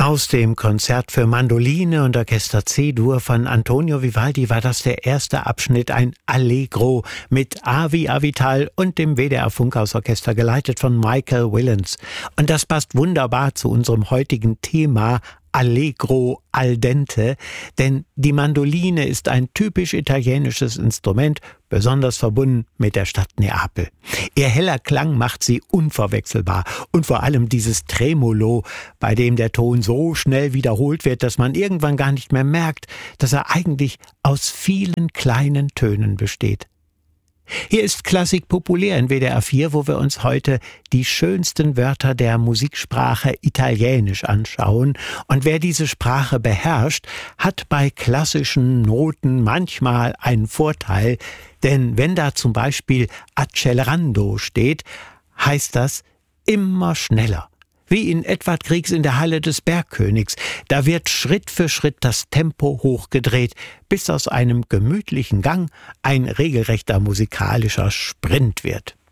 Aus dem Konzert für Mandoline und Orchester C-Dur von Antonio Vivaldi war das der erste Abschnitt, ein Allegro mit A wie Avital und dem WDR Funkhausorchester, geleitet von Michael Willens. Und das passt wunderbar zu unserem heutigen Thema Allegro al dente, denn die Mandoline ist ein typisch italienisches Instrument, besonders verbunden mit der Stadt Neapel. Ihr heller Klang macht sie unverwechselbar und vor allem dieses Tremolo, bei dem der Ton so schnell wiederholt wird, dass man irgendwann gar nicht mehr merkt, dass er eigentlich aus vielen kleinen Tönen besteht. Hier ist Klassik populär in WDR 4, wo wir uns heute die schönsten Wörter der Musiksprache Italienisch anschauen. Und wer diese Sprache beherrscht, hat bei klassischen Noten manchmal einen Vorteil. Denn wenn da zum Beispiel accelerando steht, heißt das immer schneller. Wie in Edvard Griegs In der Halle des Bergkönigs. Da wird Schritt für Schritt das Tempo hochgedreht, bis aus einem gemütlichen Gang ein regelrechter musikalischer Sprint wird.